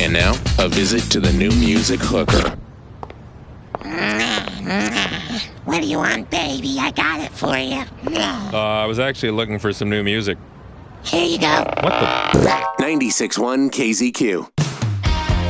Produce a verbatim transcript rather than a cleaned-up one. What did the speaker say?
And now, a visit to the New Music Hooker. What do you want, baby? I got it for you. Uh, I was actually looking for some new music. Here you go. What the? ninety-six point one K Z Q.